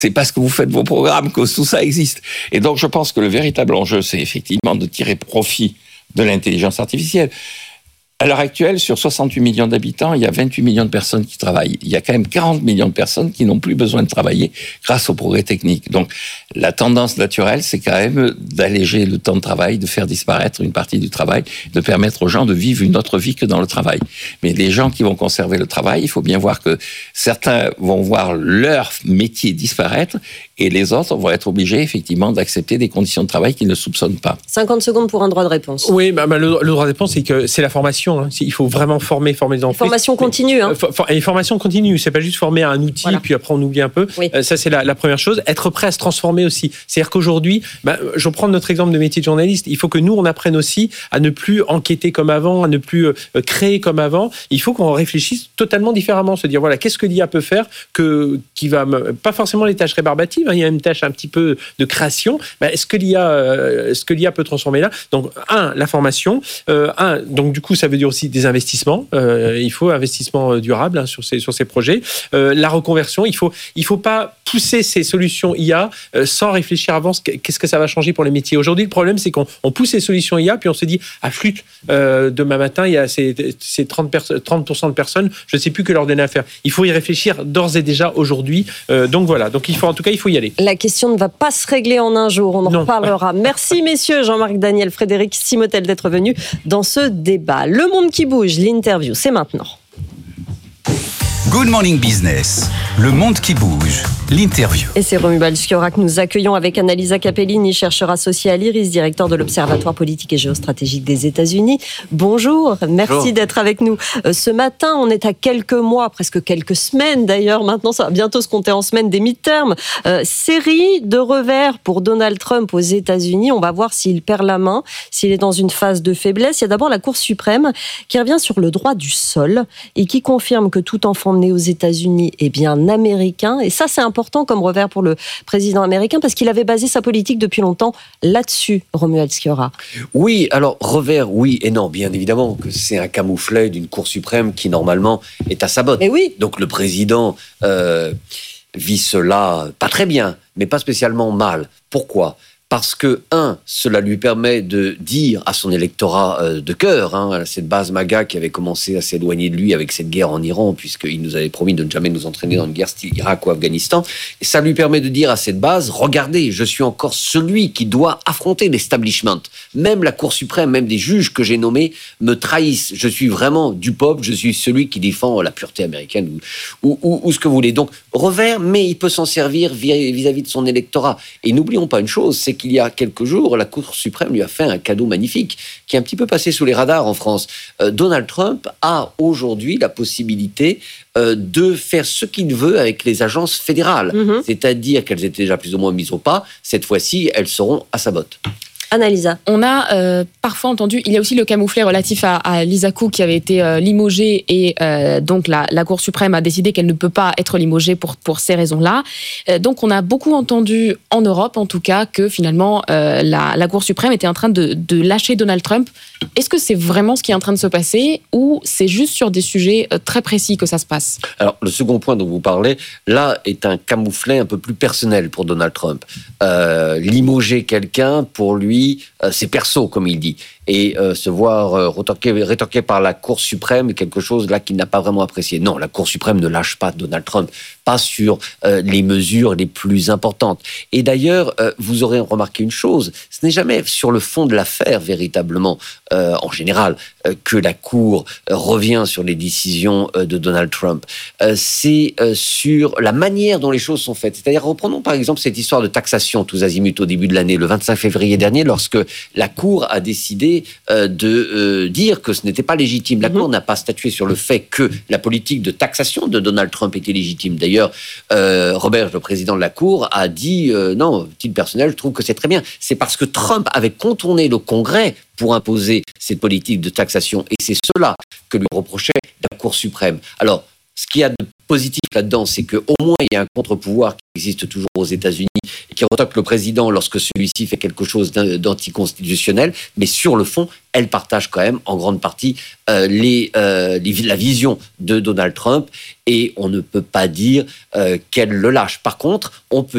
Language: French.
C'est parce que vous faites vos programmes que tout ça existe. Et donc, je pense que le véritable enjeu, c'est effectivement de tirer profit de l'intelligence artificielle. À l'heure actuelle, sur 68 millions d'habitants, il y a 28 millions de personnes qui travaillent. Il y a quand même 40 millions de personnes qui n'ont plus besoin de travailler grâce au progrès technique. Donc, la tendance naturelle, c'est quand même d'alléger le temps de travail, de faire disparaître une partie du travail, de permettre aux gens de vivre une autre vie que dans le travail. Mais les gens qui vont conserver le travail, il faut bien voir que certains vont voir leur métier disparaître et les autres vont être obligés, effectivement, d'accepter des conditions de travail qu'ils ne soupçonnent pas. 50 secondes pour un droit de réponse. Oui, le droit de réponse, c'est que c'est la formation. Il faut vraiment former les entreprises. Formation continue. Et formation continue, c'est pas juste former à un outil, puis après on oublie un peu. Oui. Ça, c'est la première chose. Être prêt à se transformer aussi. C'est-à-dire qu'aujourd'hui, je prends notre exemple de métier de journaliste, il faut que nous, on apprenne aussi à ne plus enquêter comme avant, à ne plus créer comme avant. Il faut qu'on réfléchisse totalement différemment, se dire, voilà, qu'est-ce que l'IA peut faire qui va... Pas forcément les tâches rébarbatives, il y a une tâche un petit peu de création. Est-ce que l'IA peut transformer là ? Donc, la formation. Donc, du coup, ça veut dire aussi des investissements. Il faut investissement durable sur ces projets. La reconversion, il faut pas pousser ces solutions IA sans réfléchir avant qu'est-ce que ça va changer pour les métiers. Aujourd'hui, le problème, c'est qu'on pousse ces solutions IA, puis on se dit, flûte, demain matin, il y a ces 30% de personnes, je ne sais plus que leur donner à faire. Il faut y réfléchir d'ores et déjà aujourd'hui. Donc voilà, donc il faut y aller. La question ne va pas se régler en un jour, on en reparlera. Merci messieurs, Jean-Marc Daniel, Frédéric Simotel d'être venus dans ce débat. Le monde qui bouge, l'interview, c'est maintenant. Good Morning Business, le monde qui bouge, l'interview. Et c'est Romuald Schiora que nous accueillons avec Annalisa Capellini, chercheur associé à l'IRIS, directeur de l'Observatoire politique et géostratégique des États-Unis. Bonjour, merci d'être avec nous. Ce matin, on est à quelques mois, presque quelques semaines d'ailleurs, maintenant ça va bientôt se compter en semaines des midterms. Série de revers pour Donald Trump aux États-Unis. On va voir s'il perd la main, s'il est dans une phase de faiblesse. Il y a d'abord la Cour suprême qui revient sur le droit du sol et qui confirme que tout enfant né aux États-Unis est bien américain. Et ça, c'est important comme revers pour le président américain parce qu'il avait basé sa politique depuis longtemps là-dessus, Romuald Schiora. Oui, alors revers, oui et non. Bien évidemment que c'est un camouflet d'une Cour suprême qui, normalement, est à sa botte. Et oui. Donc le président vit cela pas très bien, mais pas spécialement mal. Pourquoi ? Parce que, cela lui permet de dire à son électorat de cœur, cette base MAGA qui avait commencé à s'éloigner de lui avec cette guerre en Iran, puisqu'il nous avait promis de ne jamais nous entraîner dans une guerre style Irak ou Afghanistan, et ça lui permet de dire à cette base, regardez, je suis encore celui qui doit affronter l'establishment. Même la Cour suprême, même des juges que j'ai nommés me trahissent. Je suis vraiment du peuple, je suis celui qui défend la pureté américaine ou ce que vous voulez. Donc, revers, mais il peut s'en servir vis-à-vis de son électorat. Et n'oublions pas une chose, c'est qu'il y a quelques jours, la Cour suprême lui a fait un cadeau magnifique qui est un petit peu passé sous les radars en France. Donald Trump a aujourd'hui la possibilité de faire ce qu'il veut avec les agences fédérales. C'est-à-dire qu'elles étaient déjà plus ou moins mises au pas. Cette fois-ci, elles seront à sa botte. Annalisa. On a parfois entendu, il y a aussi le camouflet relatif à Lisa Cook qui avait été limogée et donc la Cour suprême a décidé qu'elle ne peut pas être limogée pour ces raisons-là. Donc on a beaucoup entendu en Europe en tout cas que finalement la Cour suprême était en train de lâcher Donald Trump. Est-ce que c'est vraiment ce qui est en train de se passer ou c'est juste sur des sujets très précis que ça se passe ? Alors le second point dont vous parlez, là est un camouflet un peu plus personnel pour Donald Trump. Limoger quelqu'un pour lui, c'est perso, comme il dit. Et se voir rétorqué par la Cour suprême est quelque chose là qu'il n'a pas vraiment apprécié. Non, la Cour suprême ne lâche pas Donald Trump, pas sur les mesures les plus importantes. Et d'ailleurs, vous aurez remarqué une chose, ce n'est jamais sur le fond de l'affaire véritablement, en général, que la Cour revient sur les décisions de Donald Trump. C'est sur la manière dont les choses sont faites. C'est-à-dire, reprenons par exemple cette histoire de taxation tous azimuts au début de l'année, le 25 février dernier, lorsque la Cour a décidé de dire que ce n'était pas légitime. La Cour n'a pas statué sur le fait que la politique de taxation de Donald Trump était légitime. D'ailleurs, Robert, le président de la Cour, a dit non, titre personnel, je trouve que c'est très bien. C'est parce que Trump avait contourné le Congrès pour imposer cette politique de taxation. Et c'est cela que lui reprochait la Cour suprême. Alors, ce qu'il y a de positif là-dedans, c'est qu'au moins, il y a un contre-pouvoir qui existe toujours aux États-Unis et qui retoque le président lorsque celui-ci fait quelque chose d'anticonstitutionnel. Mais sur le fond, elle partage quand même en grande partie la vision de Donald Trump et on ne peut pas dire qu'elle le lâche. Par contre, on peut